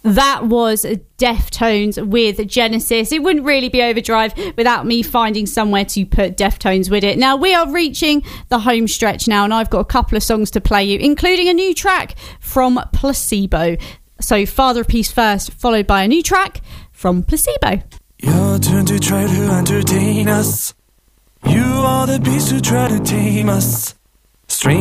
That was Deftones with Genesis. It wouldn't really be Overdrive without me finding somewhere to put Deftones with it. Now, we are reaching the home stretch now, and I've got a couple of songs to play you, including a new track from Placebo. So, Father of Peace first, followed by a new track from Placebo. Your turn to try to entertain us. You are the beast who try to tame us. Strange